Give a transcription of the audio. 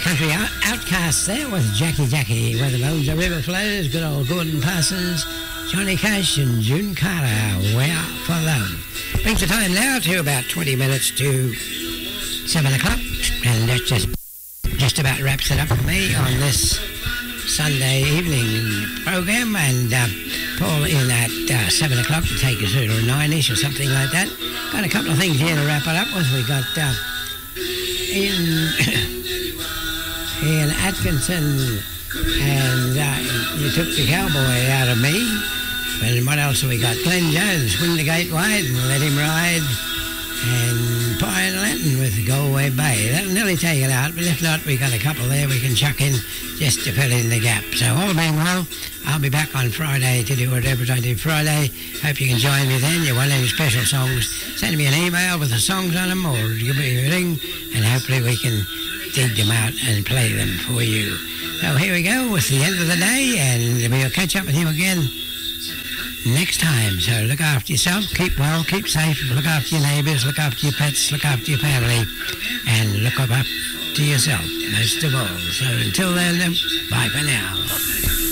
Country Outcasts there with Jackie, Where the Bones of River Flows, good old Gordon Parsons, Johnny Cash and June Carter, Way Out for Love. Brings the time now to about 20 minutes to 7 o'clock, and that just about wraps it up for me on this Sunday evening program, and Paul in at 7 o'clock to take us through to 9ish or something like that. Got a couple of things here to wrap it up with. We got Ian Atkinson, and You Took the Cowboy Out of Me. And what else have we got? Glenn Jones, Swing the Gate Wide and Let Him Ride. And Pine Lantern with Go Away Bay. That'll nearly take it out, but if not, we got a couple there we can chuck in just to fill in the gap. So all being well, I'll be back on Friday to do whatever I do Friday. Hope you can join me then. You want any special songs, send me an email with the songs on them, or give me a ring, and hopefully we can dig them out and play them for you. So here we go with the end of the day, and we'll catch up with you again next time. So look after yourself, keep well, keep safe, look after your neighbours, look after your pets, look after your family, and look up to yourself most of all. So until then, bye for now.